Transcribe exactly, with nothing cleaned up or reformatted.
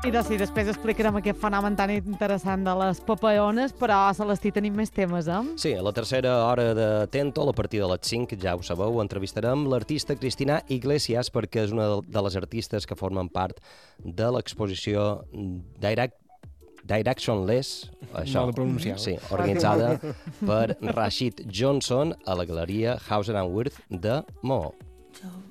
I de, sí, després explicarem aquest fenomen tan interessant de les papaones, però, Celestí, tenim més temes, eh? Sí, a la tercera hora de Tentol, a partir de les cinc, ja ho sabeu, entrevistarem l'artista Cristina Iglesias, perquè és una de les artistes que formen part de l'exposició Direct Directionless, això, Mal pronunciat. sí, organitzada per Rashid Johnson a la galeria Hauser and Wirth de Maó.